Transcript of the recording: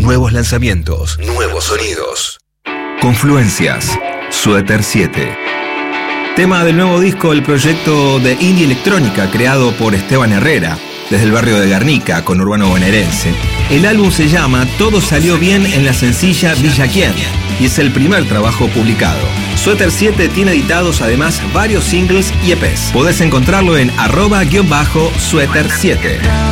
nuevos lanzamientos, nuevos sonidos. Confluencias, Suéter 7. Tema del nuevo disco, el proyecto de indie electrónica creado por Esteban Herrera, desde el barrio de Guernica, conurbano bonaerense. El álbum se llama Todo salió bien en la sencilla Villa Quién y es el primer trabajo publicado. Suéter 7 tiene editados además varios singles y EPs. Podés encontrarlo en @suéter7.